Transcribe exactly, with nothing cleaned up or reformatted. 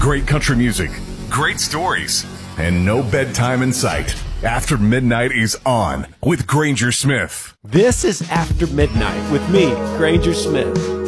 Great country music, great stories, and no bedtime in sight. After Midnight is on with Granger Smith. This is After Midnight with me, Granger Smith.